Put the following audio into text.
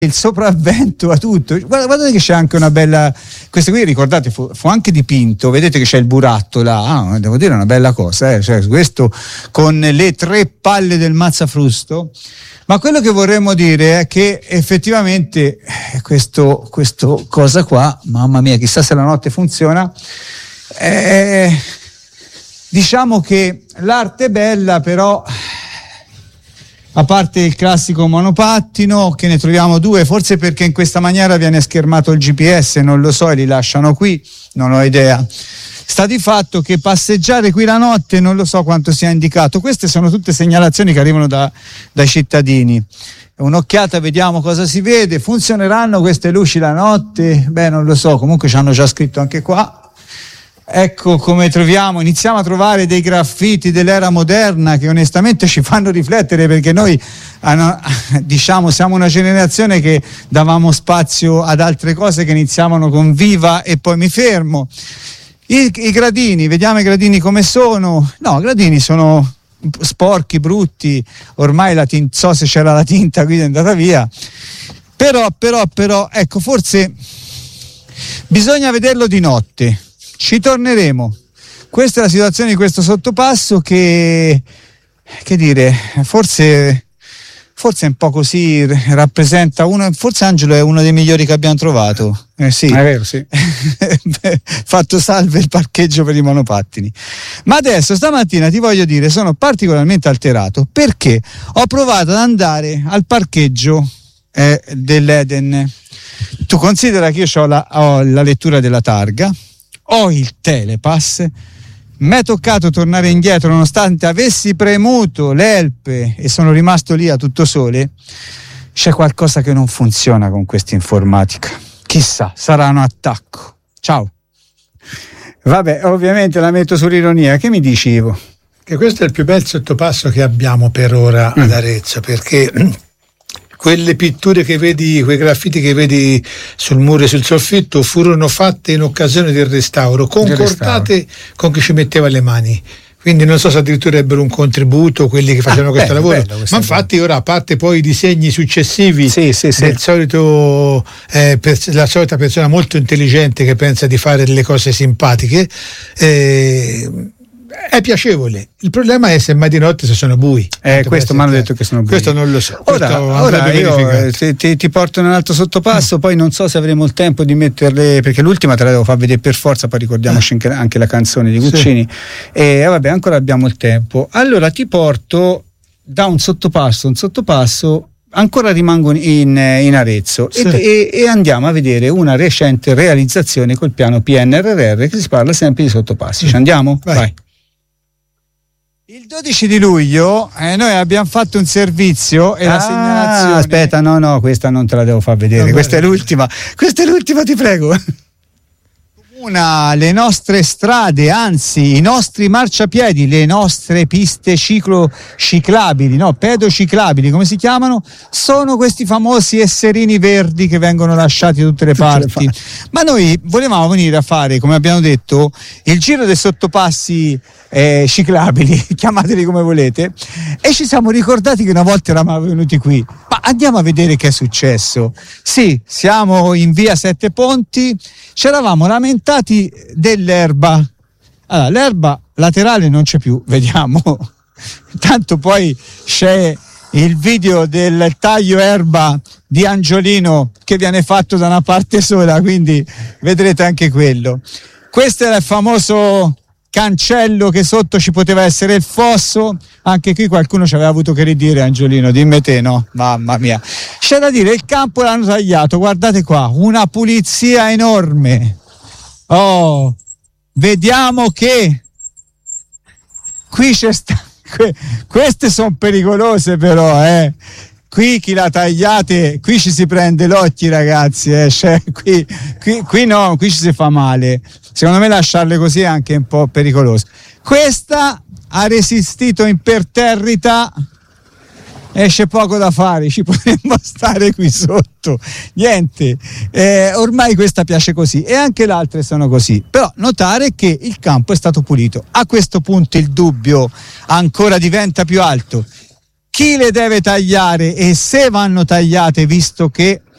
il sopravvento a tutto. Guardate che c'è anche una bella, questo qui ricordate fu anche dipinto, vedete che c'è il buratto là, devo dire è una bella cosa, cioè, questo con le 3 palle del mazzafrusto. Ma quello che vorremmo dire è che effettivamente questo cosa qua, mamma mia, chissà se la notte funziona, diciamo che l'arte è bella, però a parte il classico monopattino, che ne troviamo 2, forse perché in questa maniera viene schermato il GPS, non lo so, e li lasciano qui, non ho idea. Sta di fatto che passeggiare qui la notte non lo so quanto sia indicato. Queste sono tutte segnalazioni che arrivano dai cittadini. Un'occhiata, vediamo cosa si vede. Funzioneranno queste luci la notte? Beh, non lo so, comunque ci hanno già scritto anche qua. Ecco come iniziamo a trovare dei graffiti dell'era moderna che onestamente ci fanno riflettere, perché noi diciamo siamo una generazione che davamo spazio ad altre cose che iniziavano con viva e poi mi fermo. I gradini, vediamo i gradini come sono. No, i gradini sono sporchi, brutti, ormai non so se c'era la tinta qui è andata via, però ecco, forse bisogna vederlo di notte. Ci torneremo. Questa è la situazione di questo sottopasso che dire, forse un po' così rappresenta forse Angelo è uno dei migliori che abbiamo trovato. Sì. È vero, sì. Fatto salve il parcheggio per i monopattini. Ma adesso stamattina ti voglio dire, sono particolarmente alterato perché ho provato ad andare al parcheggio dell'Eden. Tu considera che io ho la lettura della targa, ho il telepass, mi è toccato tornare indietro nonostante avessi premuto l'help e sono rimasto lì a tutto sole. C'è qualcosa che non funziona con questa informatica, chissà, sarà un attacco. Ciao. Vabbè, ovviamente la metto sull'ironia. Che mi dicevo? Che questo è il più bel sottopasso che abbiamo per ora ad Arezzo, perché quelle pitture che vedi, quei graffiti che vedi sul muro e sul soffitto furono fatte in occasione del restauro, concordate con chi ci metteva le mani. Quindi non so se addirittura ebbero un contributo quelli che facevano questo lavoro, ma infatti ora, a parte poi i disegni successivi del solito la solita persona molto intelligente che pensa di fare delle cose simpatiche, è piacevole. Il problema è se mai di notte se sono bui. Questo mi hanno detto che sono bui. Questo non lo so. Ora io ti porto in un altro sottopasso, poi non so se avremo il tempo di metterle, perché l'ultima te la devo far vedere per forza, poi ricordiamoci anche la canzone di Guccini. E vabbè, ancora abbiamo il tempo. Allora ti porto da un sottopasso. Ancora rimango in Arezzo e andiamo a vedere una recente realizzazione col piano PNRR, che si parla sempre di sottopassi. Ci andiamo? Vai. Il 12 di luglio noi abbiamo fatto un servizio e la segnalazione. Aspetta, no, questa non te la devo far vedere. Questa è l'ultima, ti prego. Le nostre strade, anzi i nostri marciapiedi, le nostre piste ciclabili, pedociclabili, come si chiamano? Sono questi famosi esserini verdi che vengono lasciati da tutte le parti. Ma noi volevamo venire a fare, come abbiamo detto, il giro dei sottopassi ciclabili, chiamateli come volete, e ci siamo ricordati che una volta eravamo venuti qui. Ma andiamo a vedere che è successo. Sì, siamo in via Sette Ponti, ci eravamo lamentati dell'erba. Allora, l'erba laterale non c'è più, vediamo. Tanto poi c'è il video del taglio erba di Angiolino che viene fatto da una parte sola, quindi vedrete anche quello. Questo era il famoso cancello che sotto ci poteva essere il fosso. Anche qui qualcuno ci aveva avuto che ridire, Angiolino, dimmi te, no? Mamma mia. C'è da dire, il campo l'hanno tagliato, guardate qua, una pulizia enorme. Oh, vediamo che qui c'è queste sono pericolose però, Qui chi la tagliate, qui ci si prende l'occhio, ragazzi, cioè, qui no, qui ci si fa male. Secondo me lasciarle così è anche un po' pericoloso. Questa ha resistito imperterrita, c'è poco da fare, ci potremmo stare qui sotto, niente, ormai questa piace così e anche le altre sono così, però notare che il campo è stato pulito. A questo punto il dubbio ancora diventa più alto: chi le deve tagliare e se vanno tagliate, visto che